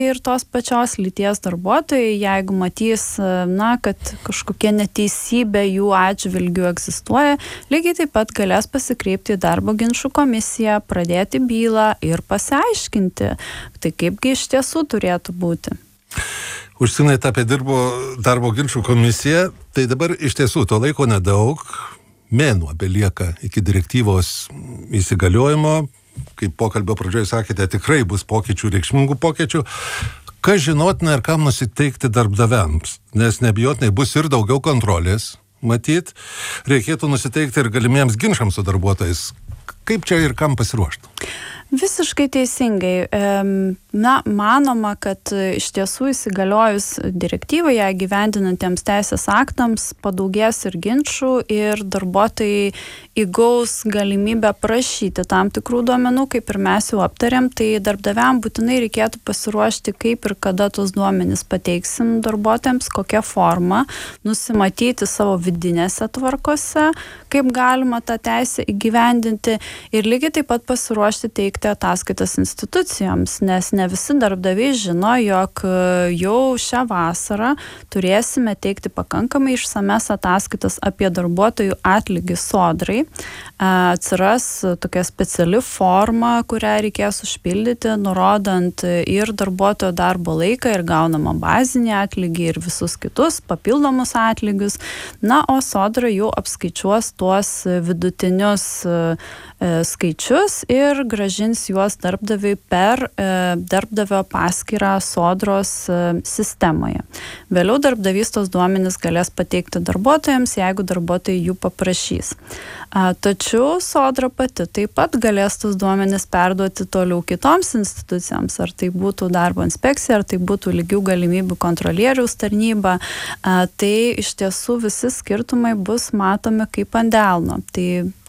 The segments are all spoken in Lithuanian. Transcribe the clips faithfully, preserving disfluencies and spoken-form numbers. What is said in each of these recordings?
ir tos pačios lyties darbuotojai, jeigu matys, na, kad kažkokia neteisybė jų atžvilgių egzistuoja, lygiai taip pat galės pasikreipti į darbo ginčų komisiją, pradėti bylą ir pasiaiškinti, tai kaipgi iš tiesų turėtų būti. Užsiminėte apie dirbo, darbo ginčų komisiją, tai dabar iš tiesų to laiko nedaug, mėnuo belieka iki direktyvos įsigaliojimo. Kaip pokalbio pradžioje sakėte, tikrai bus pokyčių, reikšmingų pokyčių. Kas žinotina ir kam nusiteikti darbdaviams? Nes neabejotinai bus ir daugiau kontrolės, matyt. Reikėtų nusiteikti ir galimiems ginčams su darbuotojais. Kaip čia ir kam pasiruošti? Visiškai teisingai. Na, manoma, kad iš tiesų įsigaliojus direktyvai, ją gyvendinantiems teisės aktams, padaugės ir ginčų ir darbuotojai įgaus galimybę prašyti tam tikrų duomenų, kaip ir mes jau aptarėm, tai darbdaviam būtinai reikėtų pasiruošti, kaip ir kada tos duomenys pateiksim darbuotojams, kokia forma, nusimatyti savo vidinėse tvarkose, kaip galima tą teisę įgyvendinti ir lygiai taip pat pasiruošti teikti ataskaitas institucijoms, nes ne visi darbdaviai žino, jog jau šią vasarą turėsime teikti pakankamai išsames ataskaitas apie darbuotojų atlygį sodrai. Atsiras tokia speciali forma, kurią reikės užpildyti, nurodant ir darbuotojo darbo laiką, ir gaunamą bazinį atlygį, ir visus kitus papildomus atlygius. Na, o sodra jau apskaičiuos tuos vidutinius skaičius ir grąžins juos darbdaviui per darbdavio paskyrą sodros sistemoje. Vėliau darbdavys tos duomenys galės pateikti darbuotojams, jeigu darbuotojai jų paprašys. Tačiau sodra pati taip pat galės tos duomenys perduoti toliau kitoms institucijoms, ar tai būtų darbo inspekcija, ar tai būtų lygių galimybių kontrolieriaus tarnyba. Tai iš tiesų visi skirtumai bus matomi kaip ant delno. Tai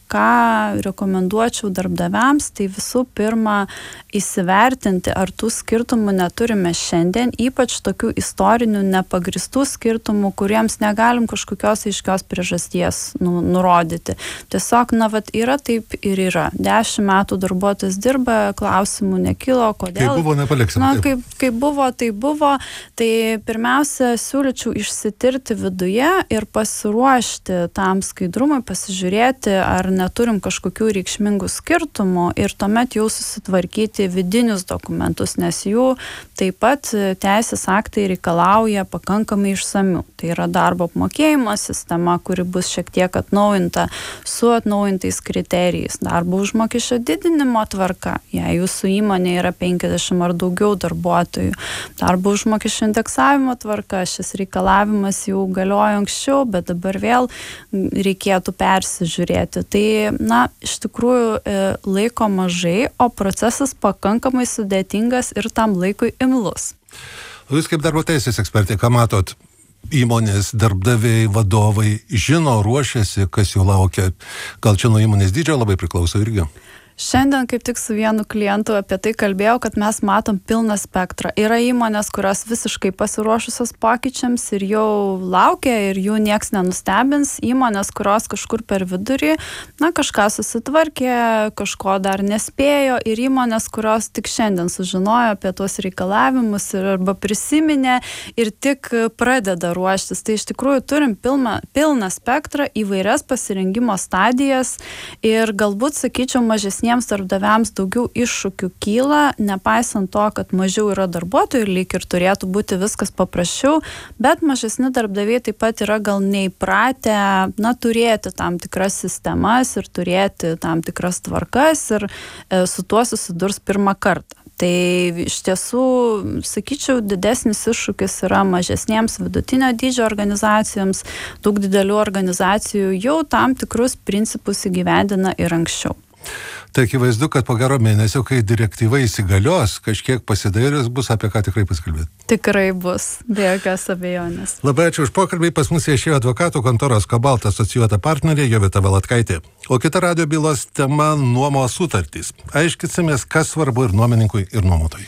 ką rekomenduočiau darbdaviams, tai visų pirma įsivertinti, ar tų skirtumų neturime šiandien, ypač tokių istorinių nepagristų skirtumų, kuriems negalim kažkokios aiškios priežasties nu, nurodyti. Tiesiog, na, vat yra taip ir yra. Dešimt metų darbuotojas dirba, klausimų nekilo, kodėl. Kaip buvo, nepaliksim. Na, kaip, kaip buvo, tai buvo. Tai pirmiausia, siūlyčiau išsitirti viduje ir pasiruošti tam skaidrumui, pasižiūrėti, ar neturim kažkokių reikšmingų skirtumų ir tuomet jau susitvarkyti vidinius dokumentus, nes jų taip pat teisės aktai reikalauja pakankamai išsamių. Tai yra darbo apmokėjimo sistema, kuri bus šiek tiek atnaujinta su atnaujintais kriterijais. Darbo užmokesčio didinimo tvarka, jei jūsų įmonė yra penkiasdešimt ar daugiau darbuotojų. Darbo užmokesčio indeksavimo tvarka, šis reikalavimas jau galiojo anksčiau, bet dabar vėl reikėtų persižiūrėti. Tai na, iš tikrųjų laiko mažai, o procesas pakankamai sudėtingas ir tam laikui imlus. Jūs kaip darbo teisės ekspertė, ką matot? Įmonės, darbdaviai, vadovai žino, ruošiasi, kas jų laukia. Gal čia nuo įmonės dydžio labai priklauso irgi? Šiandien kaip tik su vienu klientu apie tai kalbėjau, kad mes matom pilną spektrą. Yra įmonės, kurios visiškai pasiruošusios pokyčiams ir jau laukia ir jų nieks nenustebins. Įmonės, kurios kažkur per vidurį, na, kažką susitvarkė, kažko dar nespėjo ir įmonės, kurios tik šiandien sužinojo apie tuos reikalavimus ir arba prisiminė ir tik pradeda ruoštis. Tai iš tikrųjų turim pilną, pilną spektrą, įvairias pasirengimo stadijas ir galbūt, sakyčiau, mažesniems darbdaviams daugiau iššūkių kyla, nepaisant to, kad mažiau yra darbuotojų ir lyg ir turėtų būti viskas paprasčiau, bet mažesni darbdaviai taip pat yra gal neįpratę, na, turėti tam tikras sistemas ir turėti tam tikras tvarkas ir e, su tuo susidurs pirmą kartą. Tai iš tiesų, sakyčiau, didesnis iššūkis yra mažesniems vidutinio dydžio organizacijoms, daug didelių organizacijų jau tam tikrus principus įgyvendina ir anksčiau. Tai akivaizdu, kad po gero mėnesio, kai direktyva įsigalios, kažkiek pasidairės bus apie ką tikrai pasikalbėti. Tikrai bus, be jokios abejonės. Labai ačiū už pokalbį, pas mus viešėjo advokatų kontoros Kobalt asocijuota partnerė Jovita Valatkaitė. O kita radijo bylos tema – nuomos sutartys. Aiškinsimės, kas svarbu ir nuomininkui, ir nuomotojui.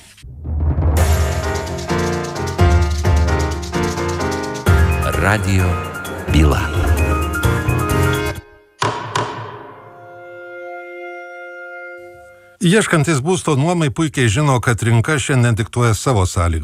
Radijo byla. Ieškantis būsto nuomai puikiai žino, kad rinka šiandien diktuoja savo sąlygas.